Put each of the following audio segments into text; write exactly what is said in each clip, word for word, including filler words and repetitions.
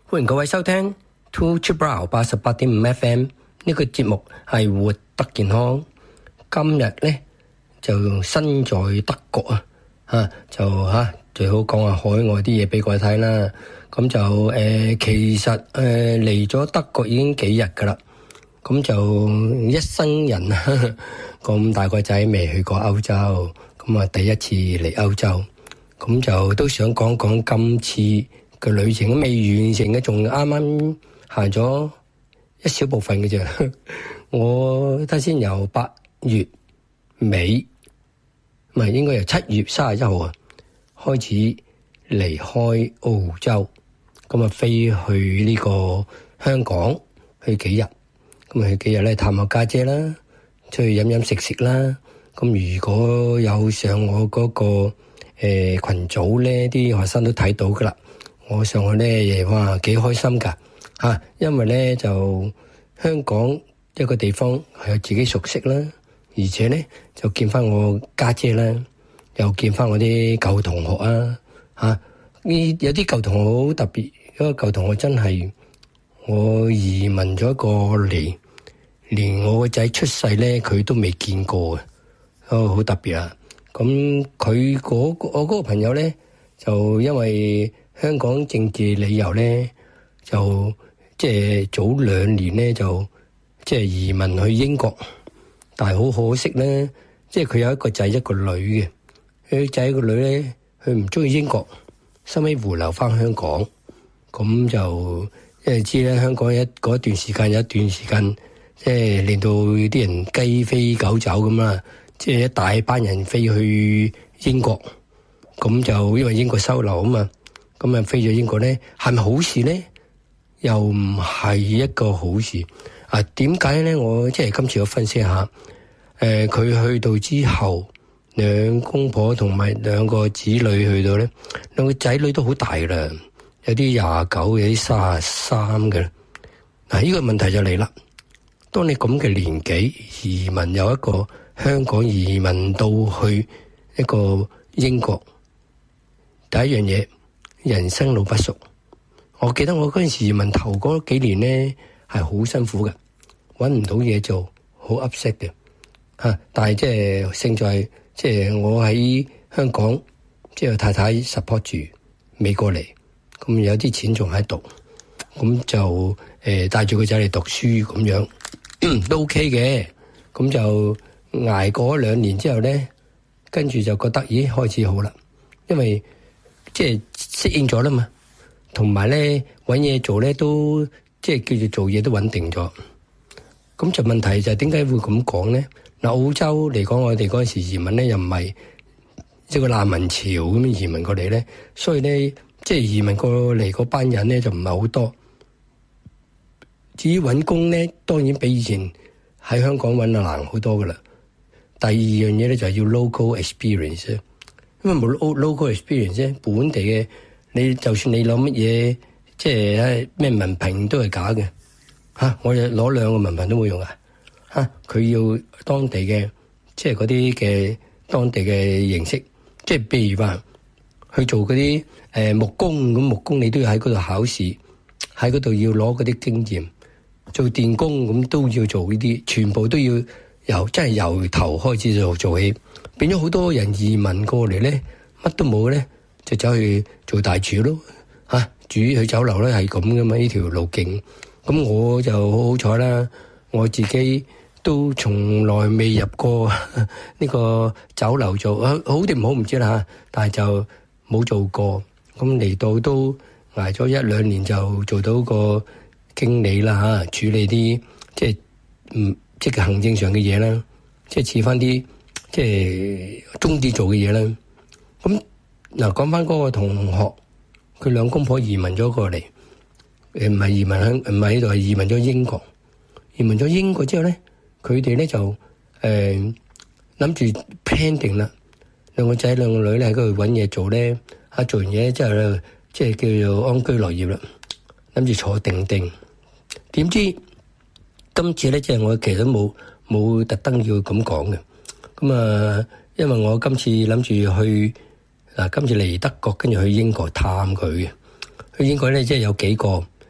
歡迎各位收聽 Two Chibrow 八十八點五 F M 呢個節目係活得健康。今日咧就身在德國啊，吓就吓最好講下海外啲嘢俾各位睇啦。咁就誒、呃，其實誒嚟咗德國已經幾日噶啦。咁就一生人咁大個仔未去過歐洲，咁啊第一次嚟歐洲，咁就都想講講今次個旅程都未完成嘅，仲啱啱行咗一小部分嘅啫。我睇先由八月尾，唔係應該由七月三十一號啊開始離開澳洲，咁啊飛去呢個香港去幾日，咁啊去幾日咧探下家姐啦，出去飲飲食食啦。咁如果有上我嗰、那個誒、呃、群組咧，啲學生都睇到噶啦。我上去咧，哇，幾開心噶吓，因為咧就香港一個地方係有自己熟悉啦，而且咧就見翻我家姐啦，又見翻我啲舊同學啊吓，呢有啲舊同學好特別，嗰個舊同學真係我移民咗過嚟，連我個仔出世咧佢都未見過嘅，哦，好特別啊！咁佢嗰個我嗰個朋友咧就因為香港政治理由咧，就即係早兩年咧就即係移民去英國，但係好可惜咧，即係佢有一個仔一個女嘅，佢仔個女咧佢唔中意英國，收尾回流翻香港，咁就因為知咧香港一嗰一段時間有一段時間即係令到啲人雞飛狗走咁啦，即係一大班人飛去英國，咁就因為英國收留啊嘛。咁啊，飛咗英國咧，係咪好事咧？又唔係一個好事啊？點解咧？我即係今次我分析下，誒、呃，佢去到之後，兩公婆同埋兩個子女去到咧，兩個仔女都好大啦，有啲廿九，有啲卅三嘅。嗱，呢個問題就嚟啦。當你咁嘅年紀移民，有一個香港移民到去一個英國，第一樣嘢。人生路不熟，我記得我嗰陣時移民頭嗰幾年咧係好辛苦嘅，搵唔到嘢做，好 upset 嘅吓。但係即係勝在即係我喺香港，即係太太 support 住未過嚟，咁有啲錢仲喺度，咁就誒帶住個仔嚟讀書咁樣都 OK 嘅。咁就捱過咗兩年之後咧，跟住就覺得咦開始好啦，因為即係適應咗啦嘛，同埋咧搵嘢做咧都即係叫做做嘢都穩定咗。咁就問題就係點解會咁講咧？嗱，澳洲嚟講，我哋嗰陣時移民咧又唔係一個難民潮咁樣移民過嚟咧，所以咧即係移民過嚟嗰班人咧就唔係好多。至於搵工咧，當然比以前喺香港搵就難好多噶啦。第二樣嘢咧就係要 local experience。因為冇 local experience 啫，本地嘅你就算你攞乜嘢，即係咩文憑都係假嘅嚇。我哋攞兩個文憑都冇用啊嚇。佢要當地嘅，即係嗰啲嘅當地嘅形式，即係譬如話去做嗰啲誒木工咁，木工你都要喺嗰度考試，喺嗰度要攞嗰啲經驗。做電工咁都要做呢啲，全部都要由真係由頭開始做做起。變咗好多人移民過嚟咧，乜都冇咧，就走去做大廚咯嚇、啊，煮去酒樓咧係咁噶嘛，呢條路徑。咁我就好好彩啦，我自己都從來未入過呢個酒樓做，好定唔好唔知啦嚇，但係就冇做過。咁嚟到都捱咗一兩年就做到個經理啦嚇、啊，處理啲即係唔即係行政上嘅嘢啦，即係似翻啲。即係中啲做嘅嘢啦。咁嗱，講翻嗰個同學，佢兩公婆移民咗過嚟，誒唔係移民喺唔係呢度，係移民咗英國。移民咗英國之後咧，佢哋咧就誒諗住 plan 定啦，兩個仔兩個女咧喺嗰度揾嘢做咧，啊做完嘢之後咧，即係叫做安居樂業啦，諗住坐定定。點知今次咧，即係我其實都冇冇特登要咁講嘅。咁啊，因為我今次諗住去嗱，今次嚟德國，跟住去英國探佢嘅。去英國咧，即係有幾個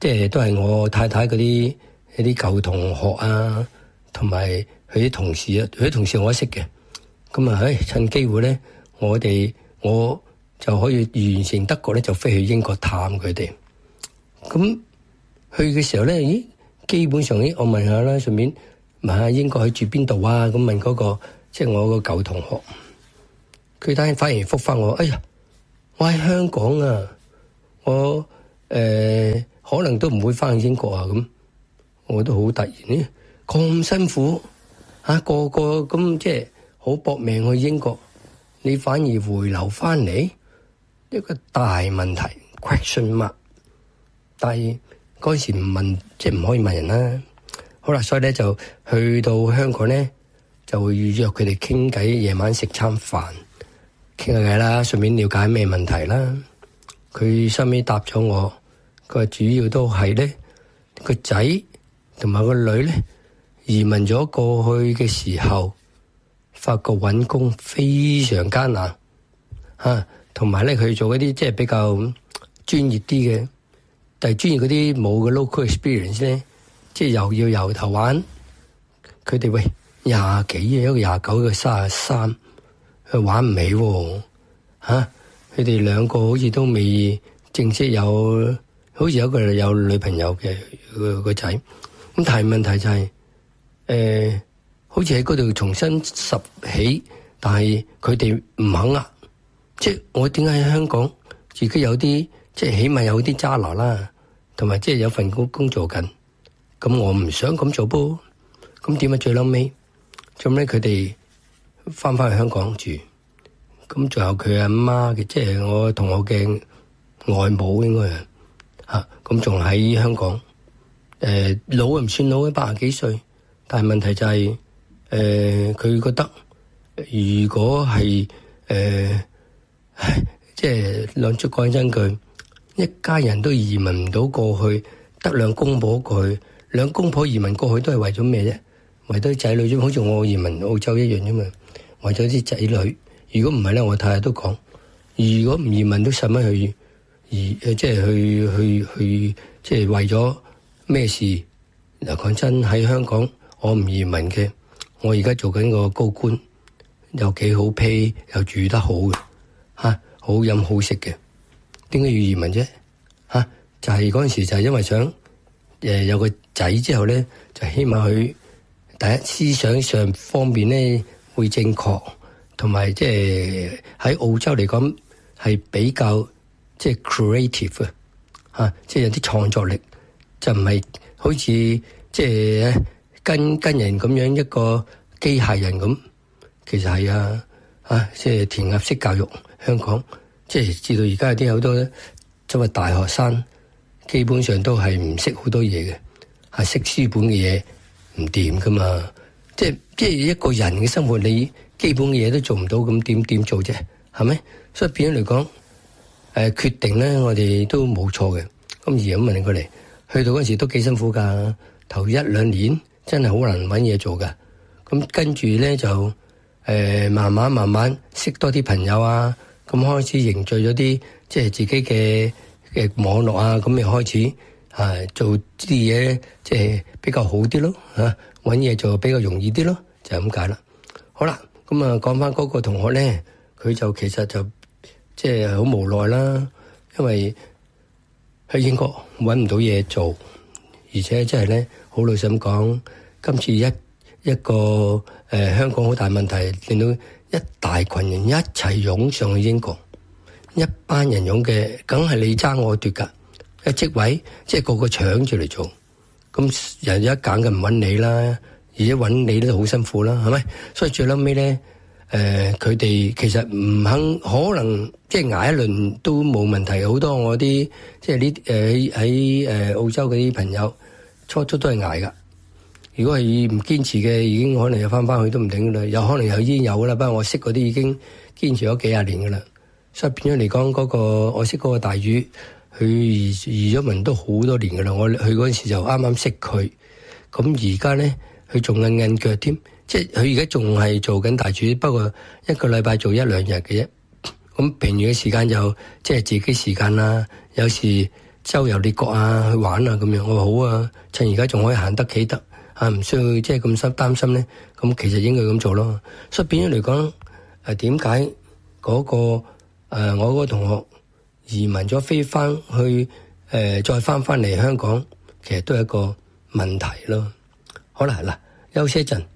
即係都係我太太嗰啲一啲舊同學啊，同埋佢啲同事啊，佢啲同事我都識嘅。咁啊，唉，趁機會咧，我哋我就可以完成德國咧，就飛去英國探佢哋。咁去嘅時候咧，咦，基本上咦，我問下啦，順便問下英國去住邊度啊？咁問嗰個即係我個舊同學，佢單反而覆返我，哎呀，我喺香港啊，我誒可能都唔會返去英國啊。咁我都好突然咧，咁辛苦嚇，個個咁即係好搏命去英國，你反而回流返嚟，一個大問題 question mark。但係嗰時唔問，即係唔可以問人啦。好啦，所以咧就去到香港咧，就會預約佢哋傾偈，夜晚食餐飯，傾下偈啦，順便了解咩問題啦。佢收尾答咗我，佢話主要都係咧個仔同埋個女咧移民咗過去嘅時候，發覺揾工非常艱難嚇，同埋咧佢做一啲即係比較專業啲嘅。但係專業嗰啲冇嘅 local experience 咧，即係又要由頭玩。佢哋喂廿幾嘅一個廿九，一個三十三，佢玩唔起喎嚇。佢哋兩個好似都未正式有，好似有一個有女朋友嘅個個仔。咁但係問題就係、是、誒、呃，好似喺嗰度重新拾起，但係佢哋唔肯啊。即係我點解喺香港自己有啲即係起碼有啲揸拿啦？同埋即係有份工工做緊，咁我唔想咁做噃。咁點解最嬲尾咁咧？佢哋翻返去香港住，咁最後佢阿媽嘅，即係我同我嘅外母應該係嚇，咁仲喺香港。誒、呃、老唔算老嘅，八十幾歲，但係問題就係誒佢覺得如果係誒即係兩足講真句。一家人都移民唔到過去，得兩公婆過去，兩公婆移民過去都係為咗咩啫？為咗啲仔女啫，好似我移民澳洲一樣啫嘛。為咗啲仔女，如果唔係咧，我太太都講，如果唔移民都使乜去移？即係去去去，即係為咗咩事？嗱，講真喺香港，我唔移民嘅，我而家做緊個高官，又幾好 pay，又住得好嘅，嚇，好飲好食嘅。點解要移民啫？嚇、啊，就係嗰陣時就係因為想誒、呃、有個仔之後咧，就希望佢第一思想上方面咧會正確，同埋即係喺澳洲嚟講係比較即係 creative 啊，嚇，即係有啲創作力，就唔係好似即係跟跟人咁樣一個機械人咁。其實係啊，嚇，即係填鴨式教育，香港。即係知道而家有啲好多作為大學生，基本上都係唔識好多嘢嘅，係識書本嘅嘢唔掂噶嘛。即係即係一個人嘅生活，你基本嘅嘢都做唔到，咁點點做啫？係咪？所以變咗嚟講，誒、呃、決定咧，我哋都冇錯嘅。咁而咁問你過嚟，去到嗰陣時都幾辛苦㗎。頭一兩年真係好難揾嘢做㗎。咁跟住咧就誒、呃、慢慢慢慢識多啲朋友啊。咁開始凝聚咗啲即係自己嘅嘅網絡啊，咁又開始啊做啲嘢，即係比較好啲咯嚇，揾嘢做比較容易啲咯，就係咁解啦。好啦，咁啊講翻嗰個同學咧，佢就其實就即係好無奈啦，因為喺英國揾唔到嘢做，而且即係咧好老實咁講，今次一一個誒、呃、香港好大問題，令到一大群人一齊湧上去英國，一班人湧嘅，梗係你爭我奪㗎。一職位即係個個搶住嚟做，咁人一揀嘅唔揾你啦，而且揾你都好辛苦啦，係咪？所以最撚尾咧，誒佢哋其實唔肯，可能即係捱一輪都冇問題。好多我啲即係呢誒喺誒澳洲嗰啲朋友，初初都係捱㗎。如果係唔堅持嘅，已經可能又翻翻去都唔定噶啦，有可能又已經有噶啦。不過我識嗰啲已經堅持咗幾廿年噶啦，所以變咗嚟講，嗰個我識嗰個大魚，佢移移咗民都好多年噶啦。我去嗰陣時就啱啱識佢，咁而家咧佢仲韌韌腳添，即係佢而家仲係做緊大廚，不過一個禮拜做一兩日嘅啫。咁平餘嘅時間就即係自己時間啦，有時周遊列國啊，去玩啊咁樣。我話好啊，趁而家仲可以行得企得啊，唔需要即係咁心擔心咧。咁其實應該咁做咯。所以變咗嚟講，誒點解嗰個誒、呃、我嗰個同學移民咗飛翻去誒、呃、再翻翻嚟香港，其實都係一個問題咯。好啦，嗱，休息一陣，